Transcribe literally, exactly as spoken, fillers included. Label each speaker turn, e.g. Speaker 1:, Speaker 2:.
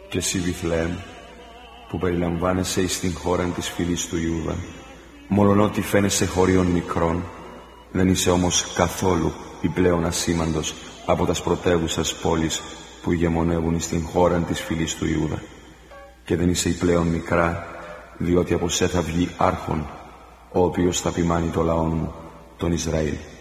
Speaker 1: Και εσύ Βιθλεέμ, που περιλαμβάνεσαι εις την χώρα της φυλής του Ιούδα, μολονότι φαίνεσαι χωρίων μικρών, δεν είσαι όμως καθόλου επιπλέον ασήμαντος από τας πρωτεύουσας πόλεις που ηγεμονεύουν εις την χώρα της φυλής του Ιούδα. Και δεν είσαι πλέον μικρά, διότι από σε θα βγει άρχον, ο οποίος θα ποιμάνει το λαό μου, τον Ισραήλ.